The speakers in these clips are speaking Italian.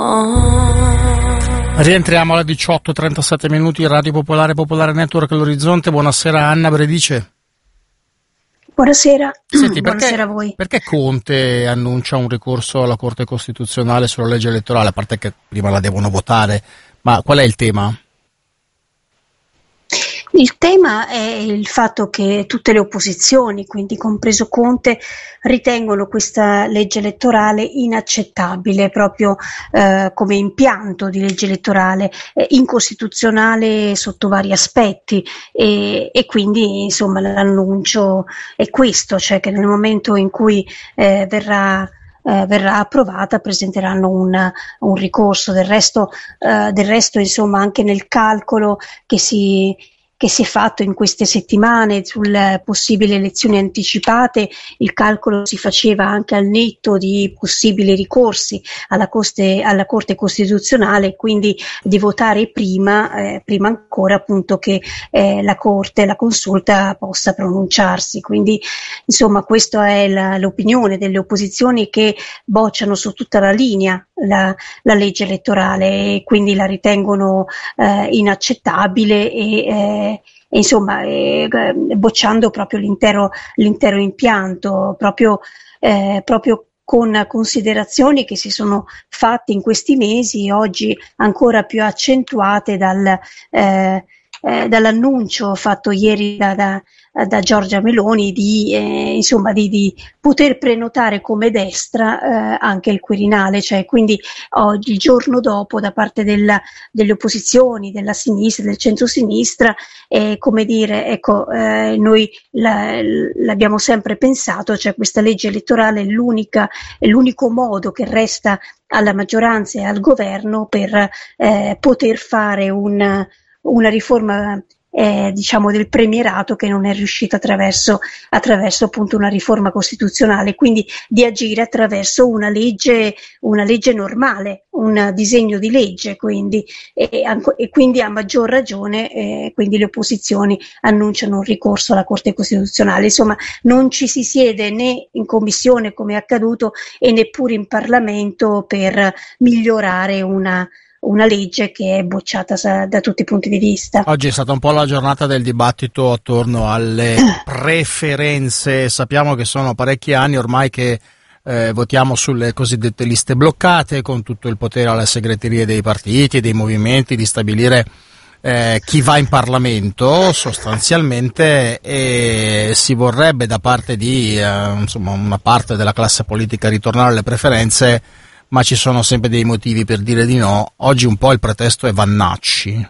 Rientriamo alle 18:37 minuti, Radio Popolare, Popolare Network, l'Orizzonte. Buonasera Anna Bredice. Buonasera. Senti, buonasera a voi. Perché Conte annuncia un ricorso alla Corte Costituzionale sulla legge elettorale, a parte che prima la devono votare, ma qual è il tema? Il tema è il fatto che tutte le opposizioni, quindi compreso Conte, ritengono questa legge elettorale inaccettabile proprio come impianto di legge elettorale, incostituzionale sotto vari aspetti e quindi insomma l'annuncio è questo, cioè che nel momento in cui verrà approvata presenteranno un ricorso. Del resto insomma anche nel calcolo che si è fatto in queste settimane sulle possibili elezioni anticipate, il calcolo si faceva anche al netto di possibili ricorsi alla Corte Costituzionale, quindi di votare prima ancora appunto che la Consulta possa pronunciarsi. Quindi insomma questa è l'opinione delle opposizioni, che bocciano su tutta la linea la legge elettorale e quindi la ritengono inaccettabile e insomma bocciando proprio l'intero impianto, proprio con considerazioni che si sono fatte in questi mesi, oggi ancora più accentuate dall'annuncio fatto ieri da Giorgia Meloni di poter prenotare come destra anche il Quirinale, cioè quindi oggi, il giorno dopo, da parte delle opposizioni, della sinistra, del centro-sinistra, noi l'abbiamo sempre pensato, cioè questa legge elettorale è l'unico modo che resta alla maggioranza e al governo per poter fare una riforma del premierato, che non è riuscita attraverso appunto una riforma costituzionale, quindi di agire attraverso una legge normale, un disegno di legge, quindi e quindi a maggior ragione quindi le opposizioni annunciano un ricorso alla Corte Costituzionale. Insomma, non ci si siede né in commissione, come è accaduto, e neppure in Parlamento per migliorare una legge che è bocciata da tutti i punti di vista. Oggi è stata un po' la giornata del dibattito attorno alle preferenze. Sappiamo che sono parecchi anni ormai che votiamo sulle cosiddette liste bloccate, con tutto il potere alle segreterie dei partiti e dei movimenti di stabilire chi va in Parlamento sostanzialmente, e si vorrebbe da parte di una parte della classe politica ritornare alle preferenze, ma ci sono sempre dei motivi per dire di no. Oggi un po' il pretesto è Vannacci.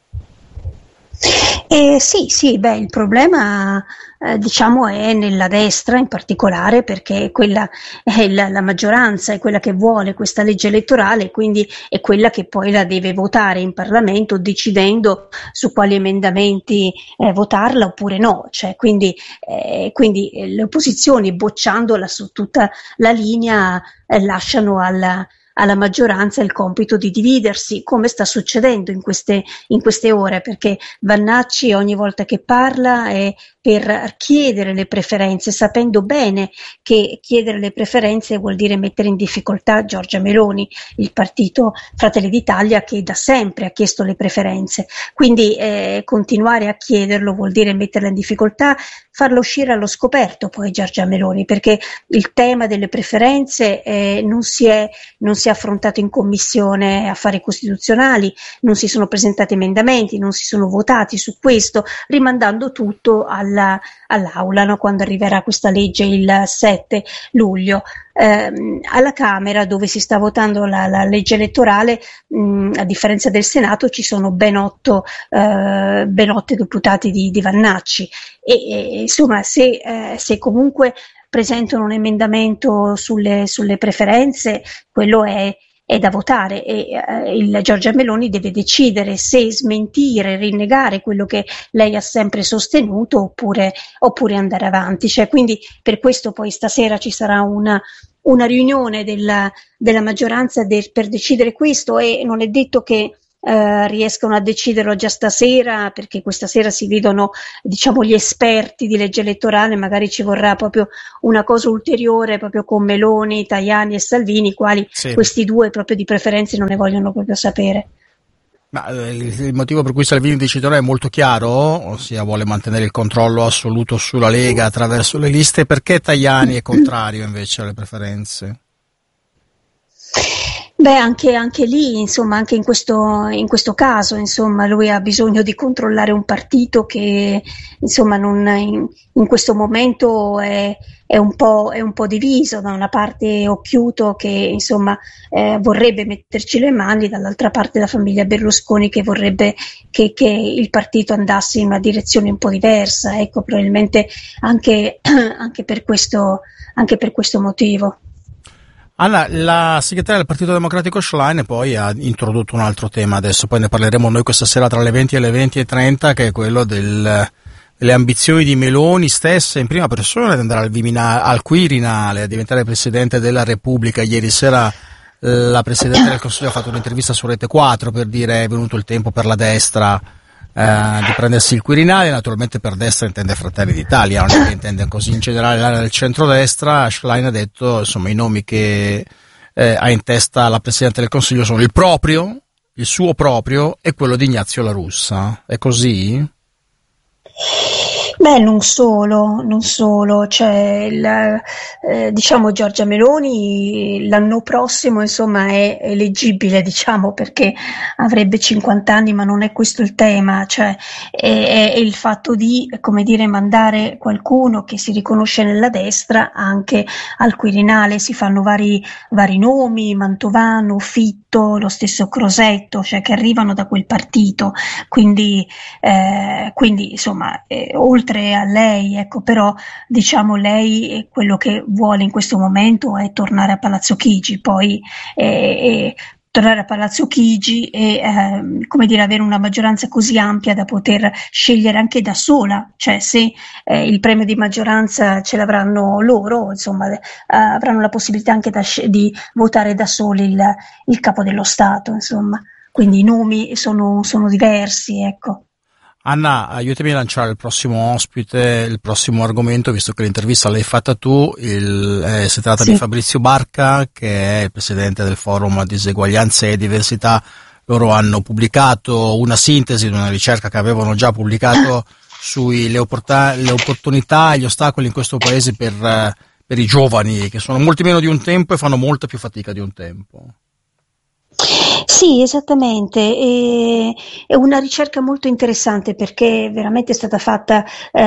Sì, il problema è nella destra in particolare, perché quella è la maggioranza, è quella che vuole questa legge elettorale, quindi è quella che poi la deve votare in Parlamento, decidendo su quali emendamenti votarla oppure no, cioè quindi le opposizioni, bocciandola su tutta la linea, lasciano alla maggioranza il compito di dividersi, come sta succedendo in queste ore, perché Vannacci ogni volta che parla è per chiedere le preferenze, sapendo bene che chiedere le preferenze vuol dire mettere in difficoltà Giorgia Meloni, il partito Fratelli d'Italia, che da sempre ha chiesto le preferenze. Quindi continuare a chiederlo vuol dire metterla in difficoltà, farla uscire allo scoperto poi Giorgia Meloni, perché il tema delle preferenze non si è affrontato in Commissione Affari Costituzionali, non si sono presentati emendamenti, non si sono votati su questo, rimandando tutto all'Aula, no? Quando arriverà questa legge il 7 luglio. Alla Camera, dove si sta votando la legge elettorale, a differenza del Senato, ci sono ben 8 deputati di Vannacci e insomma se comunque presentano un emendamento sulle preferenze, quello è da votare e il Giorgia Meloni deve decidere se smentire, rinnegare quello che lei ha sempre sostenuto oppure andare avanti. Cioè, quindi per questo poi stasera ci sarà una riunione della maggioranza per decidere questo, e non è detto che riescano a deciderlo già stasera, perché questa sera si vedono, diciamo, gli esperti di legge elettorale, magari ci vorrà proprio una cosa ulteriore, proprio con Meloni, Tajani e Salvini, i quali Sì. questi due proprio di preferenze non ne vogliono proprio sapere. Ma il motivo per cui Salvini deciderà è molto chiaro, ossia vuole mantenere il controllo assoluto sulla Lega attraverso le liste. Perché Tajani è contrario invece alle preferenze? Beh, anche lì, insomma, anche in questo caso, insomma, lui ha bisogno di controllare un partito che, insomma, in questo momento è un po' diviso. Da una parte Occhiuto che, insomma, vorrebbe metterci le mani, dall'altra parte la famiglia Berlusconi che vorrebbe che il partito andasse in una direzione un po' diversa. Ecco, probabilmente anche, anche per questo motivo. Anna, la segretaria del Partito Democratico Schlein poi ha introdotto un altro tema, adesso poi ne parleremo noi questa sera tra le 20 e le 20:30, che è quello delle ambizioni di Meloni stessa in prima persona di andare al Quirinale, a diventare Presidente della Repubblica. Ieri sera la Presidente del Consiglio ha fatto un'intervista su Rete 4 per dire è venuto il tempo per la destra di prendersi il Quirinale. Naturalmente per destra intende Fratelli d'Italia, non è che intende così in generale l'area del centrodestra. Schlein ha detto, insomma, i nomi che ha in testa la Presidente del Consiglio sono il suo proprio e quello di Ignazio La Russa. È così? Beh, non solo, cioè diciamo Giorgia Meloni l'anno prossimo insomma è eleggibile, diciamo, perché avrebbe 50 anni, ma non è questo il tema, cioè è il fatto di, come dire, mandare qualcuno che si riconosce nella destra anche al Quirinale. Si fanno vari nomi, Mantovano, Fitto, lo stesso Crosetto, cioè che arrivano da quel partito, quindi insomma, oltre a lei, ecco, però diciamo lei quello che vuole in questo momento è tornare a Palazzo Chigi, poi tornare a Palazzo Chigi e come dire, avere una maggioranza così ampia da poter scegliere anche da sola, cioè se il premio di maggioranza ce l'avranno loro, insomma, avranno la possibilità anche di votare da soli il capo dello Stato, insomma, quindi i nomi sono diversi, ecco. Anna, aiutami a lanciare il prossimo ospite, il prossimo argomento, visto che l'intervista l'hai fatta tu. Si tratta di Fabrizio Barca, che è il presidente del Forum Diseguaglianze e Diversità. Loro hanno pubblicato una sintesi di una ricerca che avevano già pubblicato sulle opportunità e gli ostacoli in questo paese per i giovani, che sono molti meno di un tempo e fanno molta più fatica di un tempo. Sì, esattamente, è una ricerca molto interessante perché veramente è stata fatta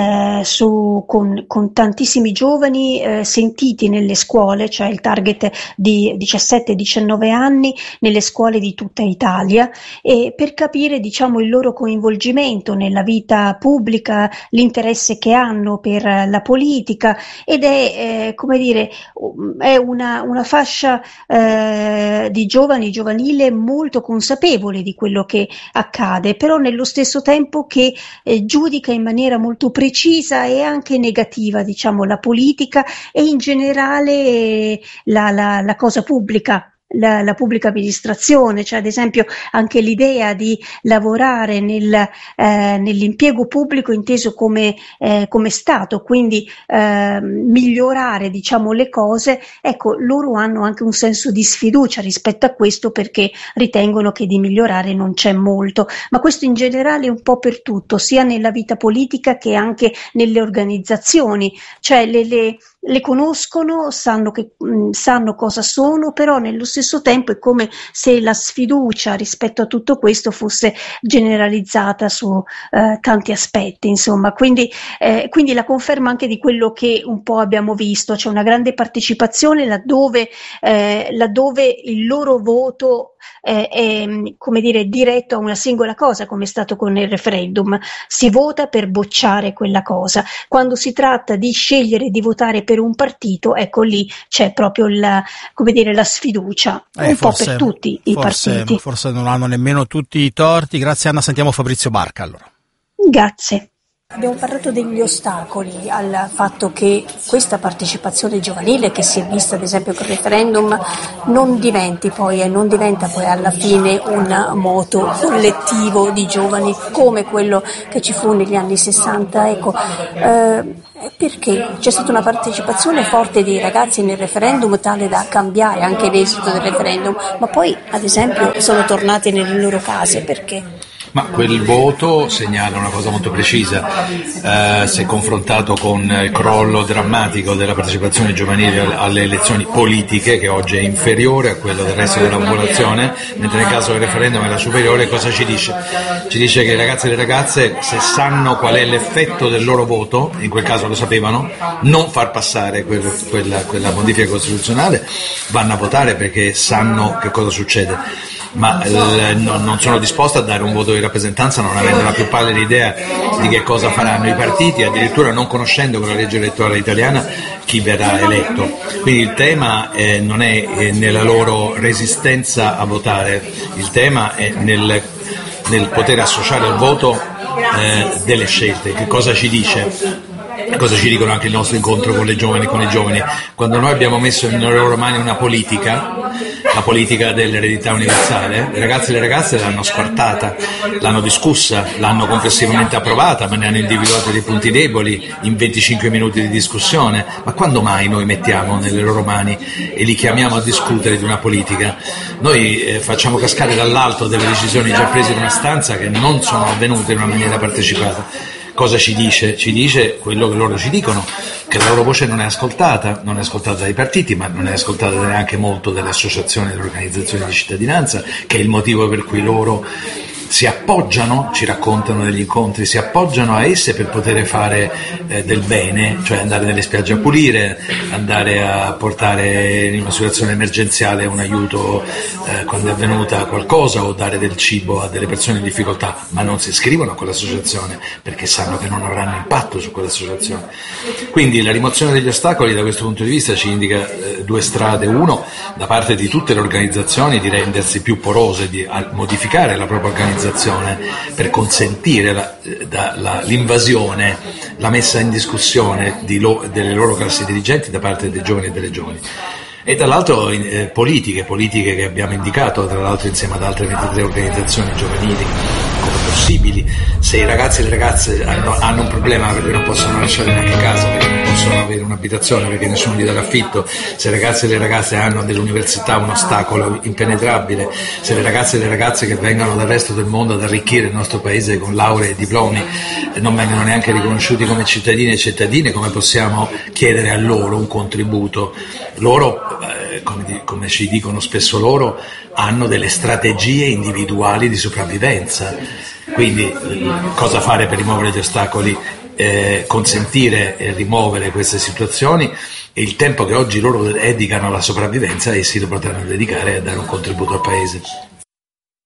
con tantissimi giovani sentiti nelle scuole, cioè il target di 17-19 anni nelle scuole di tutta Italia, e per capire, diciamo, il loro coinvolgimento nella vita pubblica, l'interesse che hanno per la politica, ed è come dire, è una fascia di giovanile molto consapevole di quello che accade, però nello stesso tempo che giudica in maniera molto precisa e anche negativa, diciamo, la politica e in generale la cosa pubblica. La pubblica amministrazione, cioè ad esempio anche l'idea di lavorare nell'impiego pubblico inteso come Stato, quindi migliorare, diciamo, le cose. Ecco, loro hanno anche un senso di sfiducia rispetto a questo perché ritengono che di migliorare non c'è molto, ma questo in generale un po' per tutto, sia nella vita politica che anche nelle organizzazioni, cioè le conoscono, sanno cosa sono, però nello stesso tempo è come se la sfiducia rispetto a tutto questo fosse generalizzata su tanti aspetti, insomma, quindi la conferma anche di quello che un po' abbiamo visto, c'è una grande partecipazione laddove il loro voto è come dire diretto a una singola cosa, come è stato con il referendum. Si vota per bocciare quella cosa. Quando si tratta di scegliere di votare per un partito, ecco lì c'è proprio la sfiducia, un po' per tutti i partiti. Forse non hanno nemmeno tutti i torti. Grazie Anna, sentiamo Fabrizio Barca allora. Grazie. Abbiamo parlato degli ostacoli al fatto che questa partecipazione giovanile, che si è vista ad esempio col referendum, non diventa poi alla fine un moto collettivo di giovani come quello che ci fu negli anni 60. Ecco, perché c'è stata una partecipazione forte dei ragazzi nel referendum tale da cambiare anche l'esito del referendum, ma poi ad esempio sono tornati nelle loro case, perché? Ma quel voto segnala una cosa molto precisa, se confrontato con il crollo drammatico della partecipazione giovanile alle elezioni politiche, che oggi è inferiore a quello del resto della popolazione, mentre nel caso del referendum era superiore. Cosa ci dice? Ci dice che i ragazzi e le ragazze, se sanno qual è l'effetto del loro voto, in quel caso lo sapevano, non far passare quella modifica costituzionale, vanno a votare perché sanno che cosa succede. Ma non sono disposto a dare un voto di rappresentanza non avendo la più pallida idea di che cosa faranno i partiti, addirittura non conoscendo con la legge elettorale italiana chi verrà eletto. Quindi il tema non è nella loro resistenza a votare, il tema è nel poter associare al voto delle scelte. Che cosa ci dice? Cosa ci dicono anche il nostro incontro con le giovani e con i giovani? Quando noi abbiamo messo nelle loro mani una politica, la politica dell'eredità universale, i ragazzi e le ragazze l'hanno squartata, l'hanno discussa, l'hanno complessivamente approvata, ma ne hanno individuato dei punti deboli in 25 minuti di discussione. Ma quando mai noi mettiamo nelle loro mani e li chiamiamo a discutere di una politica? Noi facciamo cascare dall'alto delle decisioni già prese in una stanza che non sono avvenute in una maniera partecipata. Cosa ci dice? Ci dice quello che loro ci dicono, che la loro voce non è ascoltata dai partiti, ma non è ascoltata neanche molto dalle associazioni e dalle organizzazioni di cittadinanza, che è il motivo per cui loro si appoggiano, ci raccontano degli incontri, si appoggiano a esse per poter fare del bene, cioè andare nelle spiagge a pulire, andare a portare in una situazione emergenziale un aiuto quando è avvenuta qualcosa, o dare del cibo a delle persone in difficoltà, ma non si iscrivono a quell'associazione perché sanno che non avranno impatto su quell'associazione. Quindi la rimozione degli ostacoli da questo punto di vista ci indica due strade: uno, da parte di tutte le organizzazioni, di rendersi più porose, di modificare la propria organizzazione per consentire l'invasione, la messa in discussione delle loro classi dirigenti da parte dei giovani e delle giovani. E dall'altro politiche che abbiamo indicato, tra l'altro insieme ad altre 23 organizzazioni giovanili, come possibili. Se i ragazzi e le ragazze hanno un problema perché non possono lasciare neanche casa, perché non possono avere un'abitazione, perché nessuno gli dà l'affitto, se i ragazzi e le ragazze hanno dell'università un ostacolo impenetrabile, se le ragazze e le ragazze che vengono dal resto del mondo ad arricchire il nostro paese con lauree e diplomi non vengono neanche riconosciuti come cittadini e cittadine, come possiamo chiedere a loro un contributo? Loro, come ci dicono spesso loro, hanno delle strategie individuali di sopravvivenza. Quindi cosa fare per rimuovere gli ostacoli? Consentire e rimuovere queste situazioni, e il tempo che oggi loro dedicano alla sopravvivenza essi lo potranno dedicare a dare un contributo al paese.